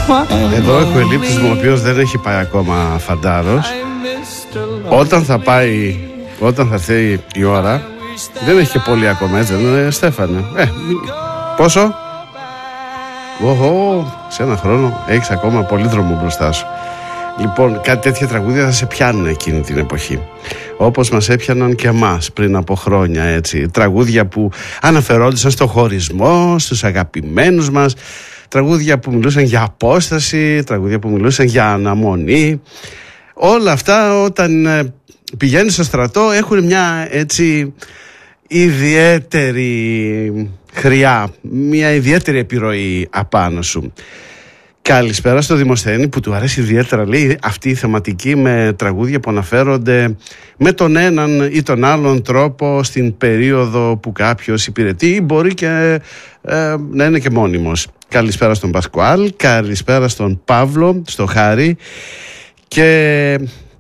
Εδώ έχω ελήπτης μου, ο οποίος δεν έχει πάει ακόμα φαντάρος. Όταν θα έρθει η ώρα, δεν έχει και πολύ ακόμα, έτσι δεν είναι, Στέφανε? Πόσο? Σε ένα χρόνο έχεις ακόμα πολύ δρόμο μπροστά σου. Λοιπόν, κάτι τέτοια τραγούδια θα σε πιάνουν εκείνη την εποχή, όπως μας έπιαναν και εμάς πριν από χρόνια, έτσι. Τραγούδια που αναφερόντουσαν στο χωρισμό, στους αγαπημένους μας, τραγούδια που μιλούσαν για απόσταση, τραγούδια που μιλούσαν για αναμονή. Όλα αυτά όταν πηγαίνεις στο στρατό έχουν μια έτσι ιδιαίτερη χρειά, μια ιδιαίτερη επιρροή απάνω σου. Καλησπέρα στο Δημοσθένη που του αρέσει ιδιαίτερα, λέει, αυτή η θεματική με τραγούδια που αναφέρονται με τον έναν ή τον άλλον τρόπο στην περίοδο που κάποιος υπηρετεί ή μπορεί και να είναι και μόνιμος. Καλησπέρα στον Πασκουάλ, καλησπέρα στον Παύλο, στο Χάρη, και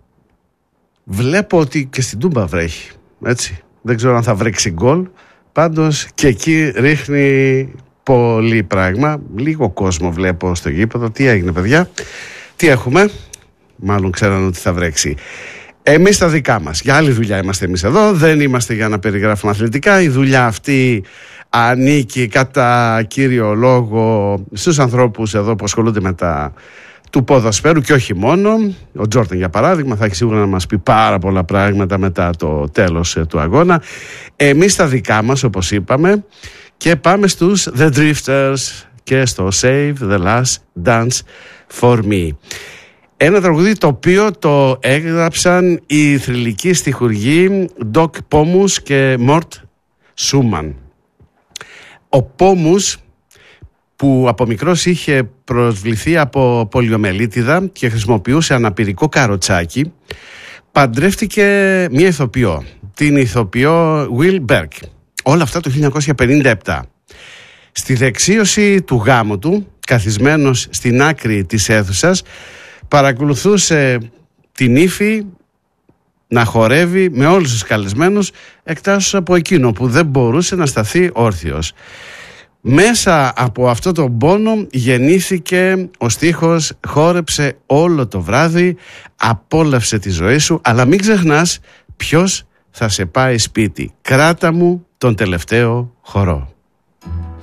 βλέπω ότι και στην Τούμπα βρέχει, έτσι. Δεν ξέρω αν θα βρέξει γκολ, πάντως και εκεί ρίχνει πολύ πράγμα. Λίγο κόσμο βλέπω στο γήπεδο. Τι έγινε, παιδιά? Τι έχουμε? Μάλλον ξέραν ότι θα βρέξει. Εμείς τα δικά μας, για άλλη δουλειά είμαστε εμείς εδώ. Δεν είμαστε για να περιγράφουμε αθλητικά. Η δουλειά αυτή ανήκει κατά κύριο λόγο στους ανθρώπους εδώ που ασχολούνται με τα του ποδοσφαίρου και όχι μόνο. Ο Τζόρταν, για παράδειγμα, θα έχει σίγουρα να μας πει πάρα πολλά πράγματα μετά το τέλος του αγώνα. Εμείς τα δικά μας, όπως είπαμε, και πάμε στους The Drifters και στο Save the Last Dance for Me. Ένα τραγουδί το οποίο το έγραψαν οι θρυλικοί στιχουργοί Doc Pomus και Mort Schumann. Ο Pomus, που από μικρός είχε προσβληθεί από πολιομελίτιδα και χρησιμοποιούσε αναπηρικό καροτσάκι, παντρεύτηκε μία ηθοποιό, την ηθοποιό Will Berg. Όλα αυτά το 1957. Στη δεξίωση του γάμου του, καθισμένος στην άκρη της αίθουσας, παρακολουθούσε την ύφη να χορεύει με όλους τους καλεσμένους, εκτός από εκείνο που δεν μπορούσε να σταθεί όρθιος. Μέσα από αυτό τον πόνο γεννήθηκε ο στίχος «Χόρεψε όλο το βράδυ, απόλαυσε τη ζωή σου, αλλά μην ξεχνάς ποιος θα σε πάει σπίτι. Κράτα μου τον τελευταίο χορό».